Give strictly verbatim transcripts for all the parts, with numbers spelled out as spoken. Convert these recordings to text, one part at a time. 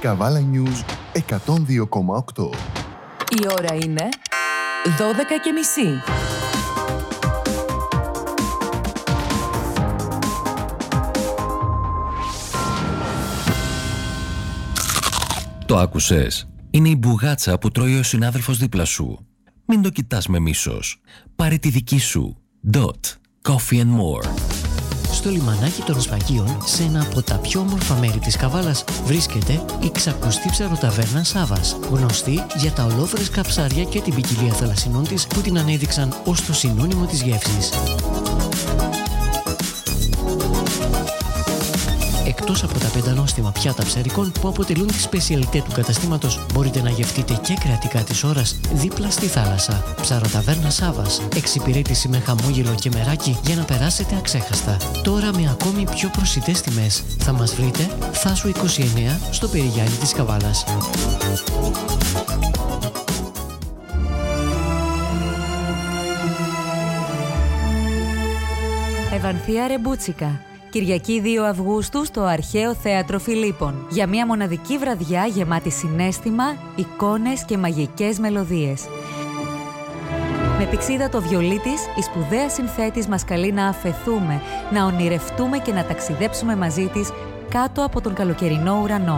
Καβάλα News εκατόν δύο κόμμα οκτώ. Η ώρα είναι δώδεκα και μισή. Το άκουσες? Είναι η μπουγάτσα που τρώει ο συνάδελφος δίπλα σου. Μην το κοιτάς με μίσος. Πάρε τη δική σου. Dot. Coffee and more. Στο λιμανάκι των Σφαγείων, σε ένα από τα πιο όμορφα μέρη της Καβάλας, βρίσκεται η ξακουστή ψαροταβέρνα Σάβας, γνωστή για τα ολόφρεσκα ψάρια και την ποικιλία θαλασσινών της που την ανέδειξαν ως το συνώνυμο της γεύσης. Εκτός από τα πεντανόστιμα πιάτα ψαρικών που αποτελούν τη σπεσιαλιτέ του καταστήματος, μπορείτε να γευτείτε και κρεατικά της ώρας δίπλα στη θάλασσα. Ψαροταβέρνα Σάβας. Εξυπηρέτηση με χαμόγελο και μεράκι για να περάσετε αξέχαστα. Τώρα με ακόμη πιο προσιτές τιμές. Θα μας βρείτε Θάσου είκοσι εννέα στο Περιγιάλι της Καβάλας. Ευανθία Ρεμπούτσικα. Κυριακή δύο Αυγούστου στο Αρχαίο Θέατρο Φιλίππων. Για μια μοναδική βραδιά γεμάτη συναίσθημα, εικόνες και μαγικές μελωδίες. Με πηξίδα το βιολί της, η σπουδαία συνθέτης μας καλεί να αφεθούμε, να ονειρευτούμε και να ταξιδέψουμε μαζί της κάτω από τον καλοκαιρινό ουρανό.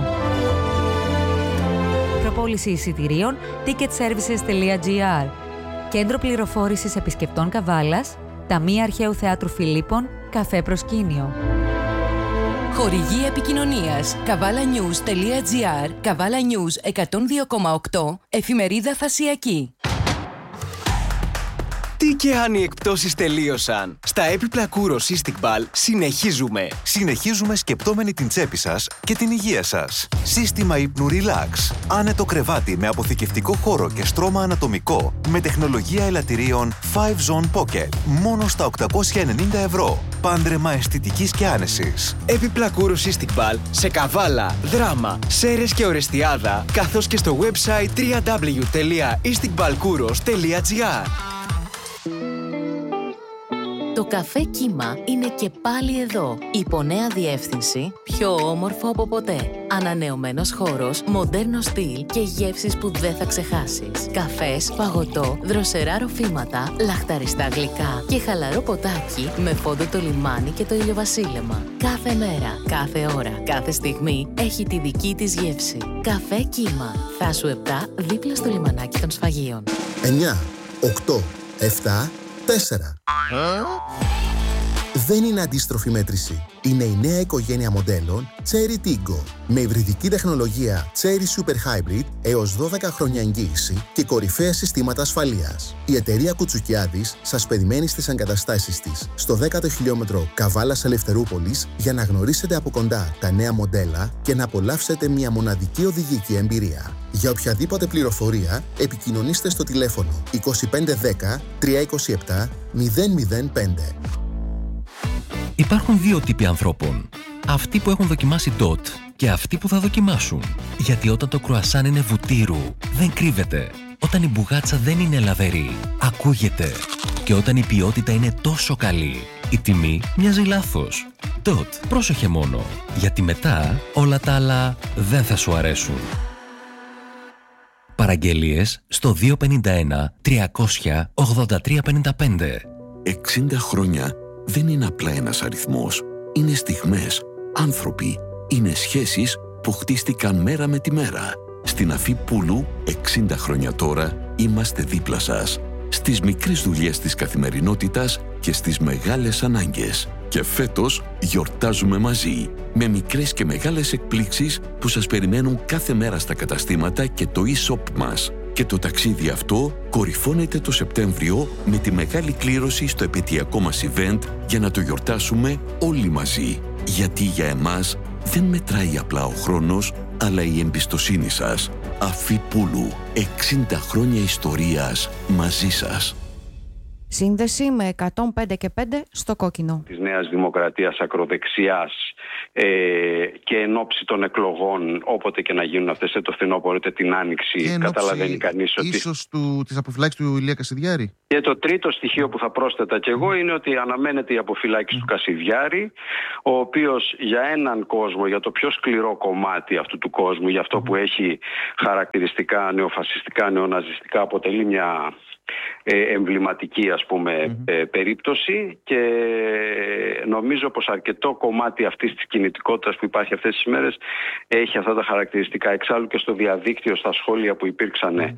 Προπόληση εισιτηρίων ticketservices τελεία gr. Κέντρο πληροφόρησης επισκεπτών Καβάλας, Ταμεία Αρχαίου Θεάτρου Φιλίππων, Καφέ Προσκήνιο. Χορηγή επικοινωνίας καβάλα-news τελεία gr, Καβάλα News εκατόν δύο κόμμα οκτώ, εφημερίδα Θασσιακή. Τι και αν οι εκπτώσεις τελείωσαν. Στα έπιπλα Kouros Cystic-Ball συνεχίζουμε. Συνεχίζουμε σκεπτόμενοι την τσέπη σας και την υγεία σας. Σύστημα ύπνου Relax. Άνετο κρεβάτι με αποθηκευτικό χώρο και στρώμα ανατομικό με τεχνολογία ελαττηρίων φάιβ Zone Pocket. Μόνο στα οκτακόσια ενενήντα ευρώ. Πάντρεμα αισθητικής και άνεσης. Έπιπλα Kouros Cystic-Ball σε Καβάλα, Δράμα, Σέρρες και Ορεστιάδα, καθώς και στο website double-u double-u double-u τελεία isticballkouros τελεία gr. Το καφέ Κύμα είναι και πάλι εδώ. Υπό νέα διεύθυνση, πιο όμορφο από ποτέ. Ανανεωμένος χώρος, μοντέρνο στυλ και γεύσεις που δεν θα ξεχάσεις. Καφές, παγωτό, δροσερά ροφήματα, λαχταριστά γλυκά και χαλαρό ποτάκι με φόντο το λιμάνι και το ηλιοβασίλεμα. Κάθε μέρα, κάθε ώρα, κάθε στιγμή έχει τη δική της γεύση. Καφέ Κύμα. Θάσου επτά, δίπλα στο λιμανάκι των Σφαγείων. εννιά, οκτώ, επτά, τέσσερα. Δεν είναι αντίστροφη μέτρηση. Είναι η νέα οικογένεια μοντέλων Chery Tiggo με υβριδική τεχνολογία Chery Super Hybrid έως δώδεκα χρόνια εγγύηση και κορυφαία συστήματα ασφαλείας. Η εταιρεία Κουτσουκιάδης σας περιμένει στις εγκαταστάσεις της στο δέκατο χιλιόμετρο Καβάλας Ελευθερούπολης για να γνωρίσετε από κοντά τα νέα μοντέλα και να απολαύσετε μια μοναδική οδηγική εμπειρία. Για οποιαδήποτε πληροφορία, επικοινωνήστε στο τηλέφωνο είκοσι πέντε δέκα τριακόσια είκοσι επτά μηδέν μηδέν πέντε. Υπάρχουν δύο τύποι ανθρώπων. Αυτοί που έχουν δοκιμάσει Dot και αυτοί που θα δοκιμάσουν. Γιατί όταν το κρουασάν είναι βουτύρου, δεν κρύβεται. Όταν η μπουγάτσα δεν είναι λαβερή, ακούγεται. Και όταν η ποιότητα είναι τόσο καλή, η τιμή μοιάζει λάθος. Dot, πρόσεχε μόνο. Γιατί μετά όλα τα άλλα δεν θα σου αρέσουν. Παραγγελίες στο δύο πέντε ένα τριακόσια ογδόντα τρία πενήντα πέντε. εξήντα χρόνια δεν είναι απλά ένας αριθμός. Είναι στιγμές, άνθρωποι, είναι σχέσεις που χτίστηκαν μέρα με τη μέρα. Στην Αφή Πούλου, εξήντα χρόνια τώρα, είμαστε δίπλα σας. Στις μικρές δουλειές της καθημερινότητας και στις μεγάλες ανάγκες. Και φέτος γιορτάζουμε μαζί, με μικρές και μεγάλες εκπλήξεις που σας περιμένουν κάθε μέρα στα καταστήματα και το e-shop μας. Και το ταξίδι αυτό κορυφώνεται το Σεπτέμβριο με τη μεγάλη κλήρωση στο επαιτειακό μας event για να το γιορτάσουμε όλοι μαζί. Γιατί για εμάς δεν μετράει απλά ο χρόνος, αλλά η εμπιστοσύνη σας. Αφή Πούλου, εξήντα χρόνια ιστορίας μαζί σας. Σύνδεση με εκατόν πέντε και πέντε στο κόκκινο. Της Νέας Δημοκρατίας ακροδεξιάς ε, και εν ώψη των εκλογών, όποτε και να γίνουν αυτές, είτε το φθινόπωρο είτε την άνοιξη, καταλαβαίνει κανείς ότι... Ίσως του, της αποφυλάξης του Ηλία Κασιδιάρη. Και το τρίτο στοιχείο που θα πρόσθετα κι εγώ είναι ότι αναμένεται η αποφυλάκηση mm. του Κασιδιάρη, ο οποίος για έναν κόσμο, για το πιο σκληρό κομμάτι αυτού του κόσμου, για αυτό mm. που έχει χαρακτηριστικά νεοφασιστικά, νεοναζιστικά, αποτελεί μια ε, εμβληματική, ας πούμε, mm-hmm. ε, περίπτωση, και νομίζω πως αρκετό κομμάτι αυτής της κινητικότητας που υπάρχει αυτές τις μέρες έχει αυτά τα χαρακτηριστικά. Εξάλλου και στο διαδίκτυο, στα σχόλια που υπήρξαν mm.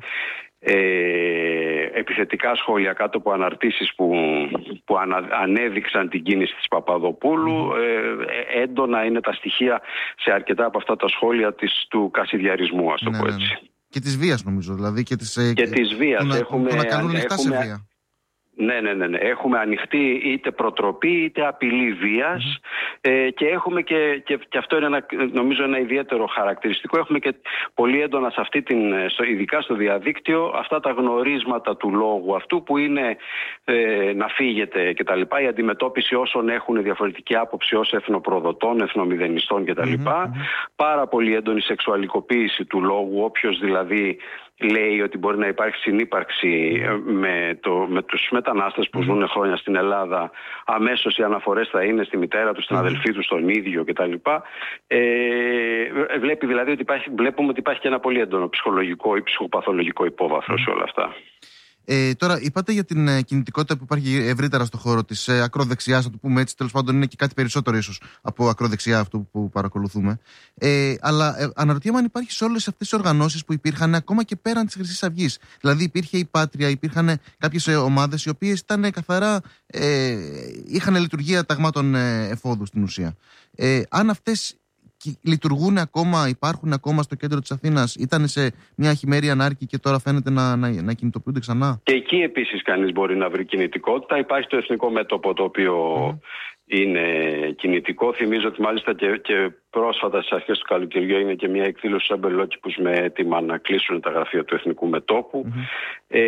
Ε, επιθετικά σχόλια κάτω από αναρτήσεις που, που ανα, ανέδειξαν την κίνηση της Παπαδοπούλου, ε, έντονα είναι τα στοιχεία σε αρκετά από αυτά τα σχόλια της, του κασιδιαρισμού, ας το ναι, πω ναι, έτσι. ναι. Και της βίας, νομίζω, δηλαδή και της, και και της βίας που έχουμε, που να καλούν έχουμε, σε βία. Ναι, ναι, ναι, ναι. Έχουμε ανοιχτή είτε προτροπή είτε απειλή βίας mm-hmm. ε, και έχουμε και, και, και αυτό είναι ένα, νομίζω ένα ιδιαίτερο χαρακτηριστικό. Έχουμε και πολύ έντονα σε αυτή την, στο, ειδικά στο διαδίκτυο, αυτά τα γνωρίσματα του λόγου αυτού που είναι ε, να φύγετε κτλ. Η αντιμετώπιση όσων έχουν διαφορετική άποψη ως εθνοπροδοτών, εθνομηδενιστών κτλ. Mm-hmm. Πάρα πολύ έντονη σεξουαλικοποίηση του λόγου, όποιος δηλαδή λέει ότι μπορεί να υπάρχει συνύπαρξη με, το, με τους μετανάστες που ζουν χρόνια στην Ελλάδα, αμέσως οι αναφορές θα είναι στη μητέρα του, στην αδελφή του, στον ίδιο κτλ. Ε, βλέπει δηλαδή ότι υπάρχει, βλέπουμε ότι υπάρχει και ένα πολύ έντονο ψυχολογικό ή ψυχοπαθολογικό υπόβαθρο σε όλα αυτά. Ε, τώρα, είπατε για την ε, κινητικότητα που υπάρχει ευρύτερα στον χώρο της ε, ακροδεξιάς, να το πούμε έτσι. Τέλος πάντων, είναι και κάτι περισσότερο ίσως από ακροδεξιά αυτό που παρακολουθούμε. Ε, αλλά ε, αναρωτιέμαι αν υπάρχει σε όλες αυτές τις οργανώσεις που υπήρχαν ακόμα και πέραν της Χρυσής Αυγής. Δηλαδή, υπήρχε η Πάτρια, υπήρχαν κάποιες ε, ομάδες οι οποίες ήταν καθαρά. Ε, είχαν λειτουργία ταγμάτων ε, εφόδου στην ουσία. Ε, αν αυτές λειτουργούν ακόμα, υπάρχουν ακόμα στο κέντρο της Αθήνας, ήταν σε μια χειμέρια ανάρκη και τώρα φαίνεται να, να, να κινητοποιούνται ξανά. Και εκεί επίσης κανείς μπορεί να βρει κινητικότητα. Υπάρχει το Εθνικό Μέτωπο, το οποίο mm. είναι κινητικό. Θυμίζω ότι μάλιστα και, και πρόσφατα στις αρχές του καλοκαιριού είναι και μια εκδήλωση στους αμπελόκηπους με έτοιμα να κλείσουν τα γραφεία του Εθνικού Μετώπου. Mm-hmm. Ε,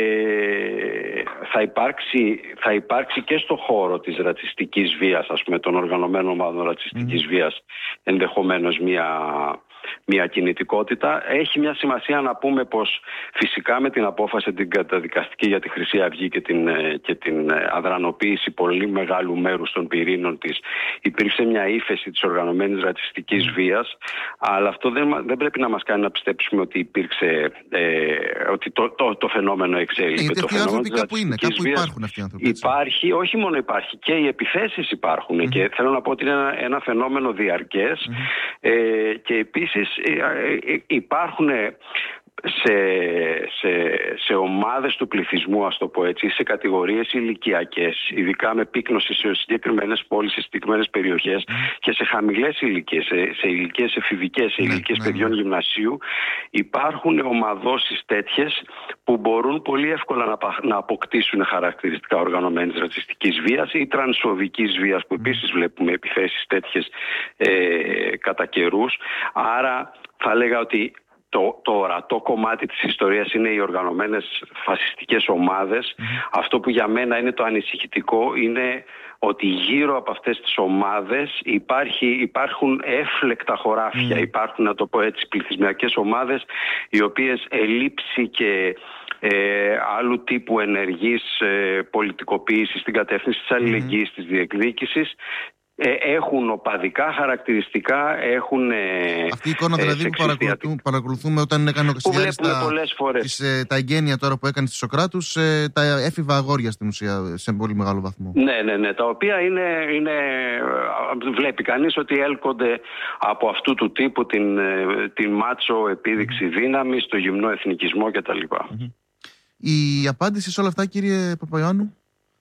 θα, υπάρξει, θα υπάρξει και στο χώρο της ρατσιστικής βίας, ας πούμε, των οργανωμένων ομάδων ρατσιστικής mm-hmm. βίας, ενδεχομένως μια... μια κινητικότητα. Έχει μια σημασία να πούμε πως φυσικά με την απόφαση την καταδικαστική για τη Χρυσή Αυγή και την, και την αδρανοποίηση πολύ μεγάλου μέρους των πυρήνων της υπήρξε μια ύφεση της οργανωμένης ρατσιστικής βίας, αλλά αυτό δεν, δεν πρέπει να μας κάνει να πιστέψουμε ότι υπήρξε ε, ότι το, το, το φαινόμενο εξέλιξε. Ε, το φαινόμενο της κάπου είναι, κάπου υπάρχουν αυτοί οι άνθρωποι. Υπάρχει, όχι μόνο υπάρχει, και οι επιθέσεις υπάρχουν mm-hmm. και θέλω να πω ότι είναι ένα, ένα φαινόμενο διαρκές mm-hmm. ε, και επίσης υπάρχουν σε, σε, σε ομάδες του πληθυσμού, ας το πω έτσι, σε κατηγορίες ηλικιακές, ειδικά με πύκνωση σε συγκεκριμένες πόλεις, σε συγκεκριμένες περιοχές mm. και σε χαμηλές ηλικίες, σε, σε ηλικίες εφηβικές, σε ηλικίες mm. παιδιών mm. γυμνασίου, υπάρχουν ομαδώσεις τέτοιες που μπορούν πολύ εύκολα να, να αποκτήσουν χαρακτηριστικά οργανωμένης ρατσιστικής βίας ή τρανσφοβικής βίας, που επίσης βλέπουμε επιθέσεις τέτοιες ε, κατά καιρούς. Άρα θα έλεγα ότι Το, το ορατό κομμάτι της ιστορίας είναι οι οργανωμένες φασιστικές ομάδες. Mm-hmm. Αυτό που για μένα είναι το ανησυχητικό είναι ότι γύρω από αυτές τις ομάδες υπάρχει, υπάρχουν έφλεκτα χωράφια, mm-hmm. υπάρχουν, να το πω έτσι, πληθυσμιακές ομάδες οι οποίες ελήψη και ε, άλλου τύπου ενεργής ε, πολιτικοποίησης στην κατεύθυνση της αλληλεγγύης, mm-hmm. της διεκδίκησης, έχουν οπαδικά χαρακτηριστικά, έχουν. Αυτή η εικόνα δηλαδή που παρακολουθούμε, παρακολουθούμε όταν έκανε ο Κασιδιάρης τα, τα εγγένεια τώρα που έκανε στις Σοκράτους, τα έφηβα αγόρια στην ουσία σε πολύ μεγάλο βαθμό. Ναι, ναι, ναι. Τα οποία είναι, είναι βλέπει κανείς ότι έλκονται από αυτού του τύπου την, την μάτσο επίδειξη mm-hmm. δύναμης, το γυμνό εθνικισμό κτλ. Mm-hmm. Η απάντηση σε όλα αυτά, κύριε Παπαϊωάννου?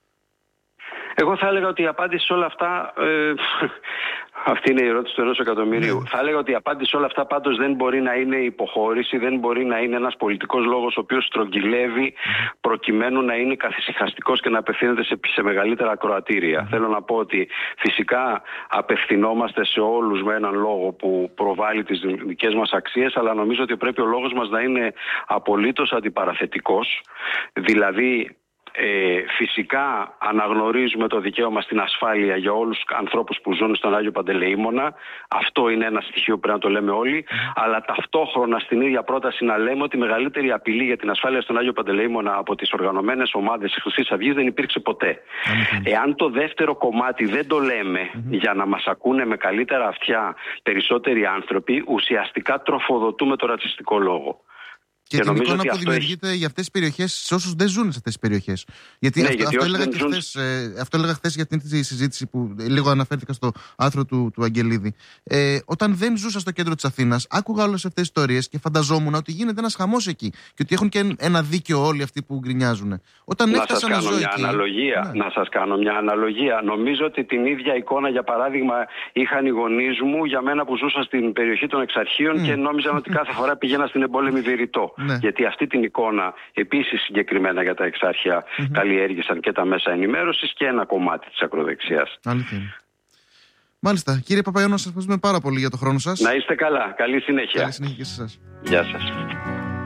Εγώ θα έλεγα ότι η απάντηση σε όλα αυτά, ε, αυτή είναι η ερώτηση του ενός εκατομμυρίου. Yeah. Θα έλεγα ότι η απάντηση σε όλα αυτά πάντως δεν μπορεί να είναι υποχώρηση, δεν μπορεί να είναι ένας πολιτικός λόγος ο οποίος στρογγυλεύει mm. προκειμένου να είναι καθησυχαστικός και να απευθύνεται σε, σε μεγαλύτερα ακροατήρια. Mm. Θέλω να πω ότι φυσικά απευθυνόμαστε σε όλους με έναν λόγο που προβάλλει τις δικές μας αξίες, αλλά νομίζω ότι πρέπει ο λόγος μας να είναι απολύτως αντιπαραθετικός, δηλαδή ε, φυσικά αναγνωρίζουμε το δικαίωμα στην ασφάλεια για όλους τους ανθρώπους που ζουν στον Άγιο Παντελεήμονα. Αυτό είναι ένα στοιχείο που πρέπει να το λέμε όλοι. Mm. Αλλά ταυτόχρονα στην ίδια πρόταση να λέμε ότι η μεγαλύτερη απειλή για την ασφάλεια στον Άγιο Παντελεήμονα από τις οργανωμένες ομάδες της Χρυσής Αυγής δεν υπήρξε ποτέ. Mm. Εάν το δεύτερο κομμάτι δεν το λέμε mm. για να μας ακούνε με καλύτερα αυτιά περισσότεροι άνθρωποι, ουσιαστικά τροφοδοτούμε το ρατσιστικό λόγο. Και, και την εικόνα που δημιουργείται έχει... για αυτές τις περιοχές, σε όσους δεν ζουν σε αυτές τις περιοχές. Γιατί, ναι, αυτό, γιατί αυτό, έλεγα και ζουν... χθες, ε, αυτό έλεγα χθες για αυτή τη συζήτηση που λίγο αναφέρθηκα στο άρθρο του, του Αγγελίδη. Ε, όταν δεν ζούσα στο κέντρο της Αθήνας, άκουγα όλες αυτές τις ιστορίες και φανταζόμουν ότι γίνεται ένας χαμός εκεί και ότι έχουν και ένα δίκαιο όλοι αυτοί που γκρινιάζουν. Όταν να σας κάνω μια εκεί, αναλογία. Ναι. Να σας κάνω μια αναλογία. Νομίζω ότι την ίδια εικόνα, για παράδειγμα, είχαν οι γονείς μου για μένα που ζούσα στην περιοχή των Εξαρχείων mm. και νόμιζαν ότι κάθε φορά πηγαίνα στην εμπόλεμη Βηρητό. Ναι. Γιατί αυτή την εικόνα επίσης συγκεκριμένα για τα Εξάρχεια mm-hmm. καλλιέργησαν και τα μέσα ενημέρωσης και ένα κομμάτι της ακροδεξιάς. Αλήθεια. Μάλιστα. Κύριε Παπαϊώνα, σας ευχαριστούμε πάρα πολύ για το χρόνο σας. Να είστε καλά. Καλή συνέχεια. Καλή συνέχεια και σε εσάς. Γεια σας.